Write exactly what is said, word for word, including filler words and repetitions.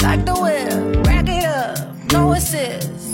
like the whip, rack it up, no assist.